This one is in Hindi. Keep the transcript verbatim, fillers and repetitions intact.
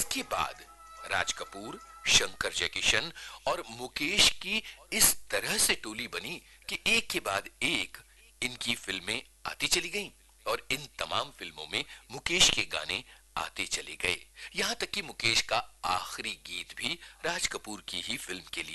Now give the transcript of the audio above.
इसके बाद राज कपूर, शंकर जयकिशन और मुकेश की इस तरह से टोली बनी कि एक के बाद एक इनकी फिल्में आती चली गईं और इन तमाम फिल्मों में मुकेश के गाने आते चले गए। यहां तक कि मुकेश का आखिरी गीत भी राज कपूर की ही फिल्म के लिए